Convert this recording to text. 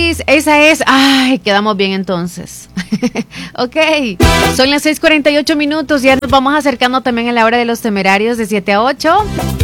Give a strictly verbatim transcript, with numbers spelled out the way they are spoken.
Luis, esa es. Ay, quedamos bien entonces. Ok, son las seis cuarenta y ocho minutos. Ya nos vamos acercando también a la hora de los temerarios de siete a ocho.